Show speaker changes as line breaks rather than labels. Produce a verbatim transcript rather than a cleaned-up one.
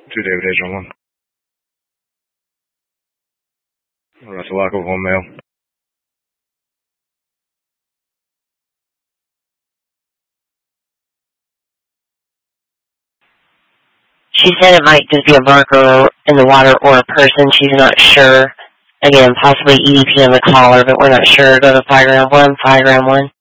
two David H on one. Russell Lock of one male.
She said it might just be a marker in the water or a person. She's not sure. Again, possibly E D P on the caller, but we're not sure. Go to Fireground one, Fireground one.